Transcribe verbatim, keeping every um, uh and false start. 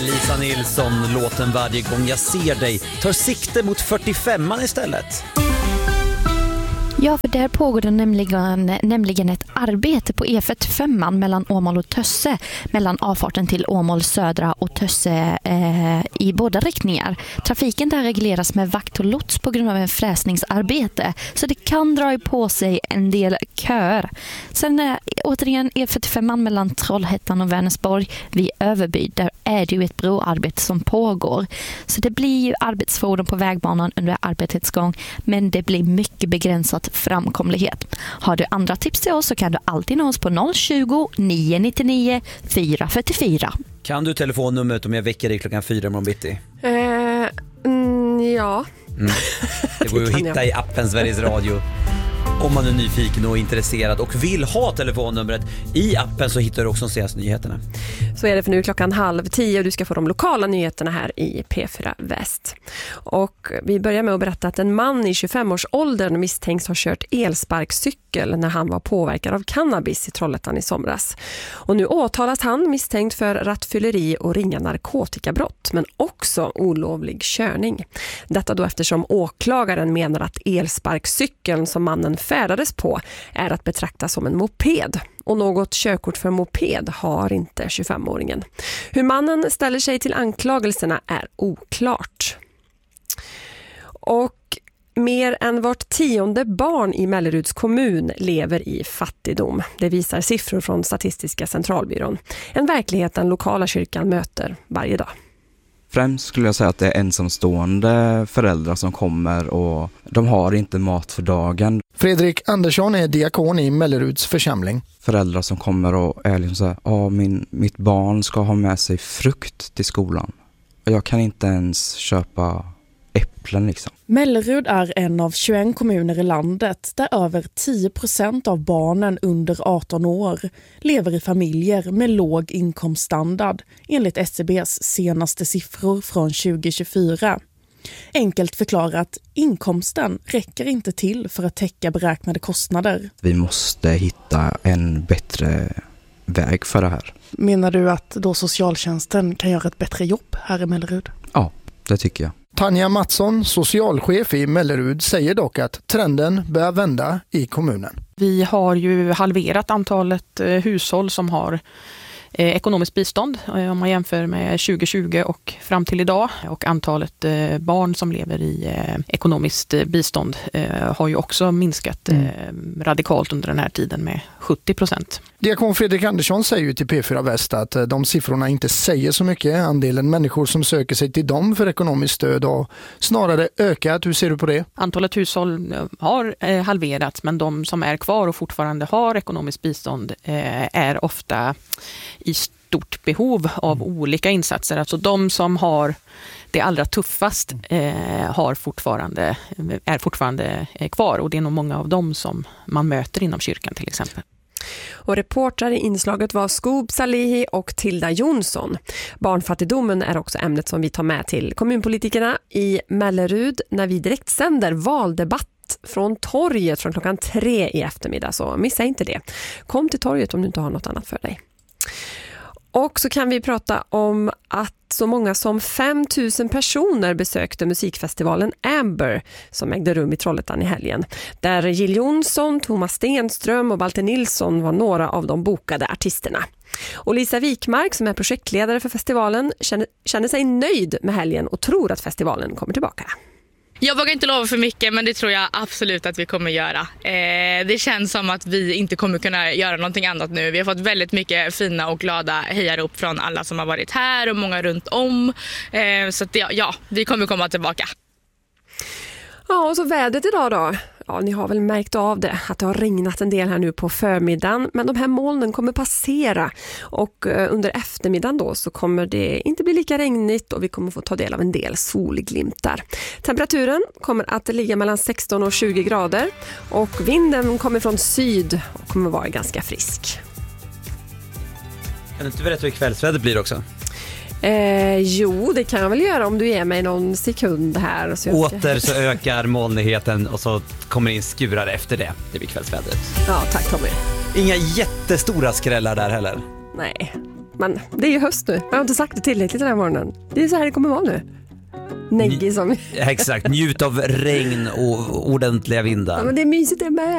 Lisa Nilsson, låten Varje gång jag ser dig tar sikte mot fyrtiofemman istället. Ja, för där pågår det nämligen, nämligen ett arbete på E fyrtiofemman mellan Åmål och Tösse, mellan avfarten till Åmål södra och Tösse eh, i båda riktningar. Trafiken där regleras med vakt och lots på grund av en fräsningsarbete, så det kan dra på sig en del köer. Sen eh, återigen E fyrtiofemman mellan Trollhättan och Vänersborg vid Överby, där är det ju ett broarbete som pågår. Så det blir ju arbetsfordon på vägbanan under arbetets gång, men det blir mycket begränsat framkomlighet. Har du andra tips till oss så kan du alltid nå oss på noll tjugo, nio nittionio, fyra fyrtiofyra. Kan du telefonnumret om jag väcker dig klockan fyra morgon bitti? Eh, mm, ja. Mm. Det går ju att hitta i appen Sveriges Radio. Om man är nyfiken och intresserad och vill ha telefonnumret i appen, så hittar du också de senaste nyheterna. Så är det, för nu klockan halv tio och du ska få de lokala nyheterna här i P fyra Väst. Och vi börjar med att berätta att en man i tjugofemårsåldern misstänks ha kört elsparkcykel när han var påverkad av cannabis i Trollhättan i somras. Och nu åtalas han misstänkt för rattfylleri och ringa narkotikabrott, men också olovlig körning. Detta då eftersom åklagaren menar att elsparkcykeln som mannen färdades på är att betrakta som en moped. Och något körkort för moped har inte tjugofemåringen. Hur mannen ställer sig till anklagelserna är oklart. Och mer än vart tionde barn i Melleruds kommun lever i fattigdom. Det visar siffror från Statistiska centralbyrån. En verklighet den lokala kyrkan möter varje dag. Främst skulle jag säga att det är ensamstående föräldrar som kommer och de har inte mat för dagen. Fredrik Andersson är diakon i Melleruds församling. Föräldrar som kommer och är liksom så här, ja, min, mitt barn ska ha med sig frukt till skolan. Och jag kan inte ens köpa äpplen liksom. Mellerud är en av tjugoett kommuner i landet där över tio procent av barnen under arton år lever i familjer med låg inkomststandard enligt S C B:s senaste siffror från tjugo tjugofyra. Enkelt förklarat, inkomsten räcker inte till för att täcka beräknade kostnader. Vi måste hitta en bättre väg för det här. Menar du att då socialtjänsten kan göra ett bättre jobb här i Mellerud? Ja, det tycker jag. Tanja Mattsson, socialchef i Mellerud, säger dock att trenden börjar vända i kommunen. Vi har ju halverat antalet eh, hushåll som har eh, ekonomiskt bistånd eh, om man jämför med tjugo tjugo och fram till idag. Och antalet eh, barn som lever i eh, ekonomiskt eh, bistånd eh, har ju också minskat eh, mm. radikalt under den här tiden med sjuttio procent. Diakon Fredrik Andersson säger ju till P fyra Väst att de siffrorna inte säger så mycket. Andelen människor som söker sig till dem för ekonomiskt stöd har snarare ökat. Hur ser du på det? Antalet hushåll har eh, halverats, men de som är kvar och fortfarande har ekonomiskt bistånd eh, är ofta i stort behov av mm. olika insatser. Alltså de som har det allra tuffast eh, har fortfarande, är fortfarande eh, kvar, och det är nog många av dem som man möter inom kyrkan till exempel. Och reportrar i inslaget var Skoob Salihi och Tilda Jonsson. Barnfattigdomen är också ämnet som vi tar med till kommunpolitikerna i Mellerud när vi direkt sänder valdebatt från torget från klockan tre i eftermiddag, så missa inte det. Kom till torget om du inte har något annat för dig. Och så kan vi prata om att så många som fem tusen personer besökte musikfestivalen Amber som ägde rum i Trollhättan i helgen. Där Jill Johnson, Thomas Stenström och Walter Nilsson var några av de bokade artisterna. Och Lisa Wikmark som är projektledare för festivalen känner, känner sig nöjd med helgen och tror att festivalen kommer tillbaka. Jag vågar inte lova för mycket, men det tror jag absolut att vi kommer göra. Eh, det känns som att vi inte kommer kunna göra någonting annat nu. Vi har fått väldigt mycket fina och glada hejarop från alla som har varit här och många runt om. Eh, så att ja, ja, vi kommer komma tillbaka. Ja, och så vädret idag då. Ja, ni har väl märkt av det, att det har regnat en del här nu på förmiddagen. Men de här molnen kommer passera och under eftermiddagen då så kommer det inte bli lika regnigt och vi kommer få ta del av en del solglimtar. Temperaturen kommer att ligga mellan sexton och tjugo grader och vinden kommer från syd och kommer vara ganska frisk. Kan du inte berätta hur kvällsvädret blir också? Eh, jo, det kan jag väl göra om du ger mig någon sekund här. Så jag ska... Åter så ökar molnigheten och så kommer in skurar efter det. Det blir kvällsvädret. Ja, tack Tommy. Inga jättestora skrällar där heller. Nej, Men det är ju höst nu. Jag har inte sagt det tillräckligt den här morgonen. Det är så här det kommer vara nu. Neggig som... Exakt, njut av regn och ordentliga vindar. Ja, men det är mysigt det med.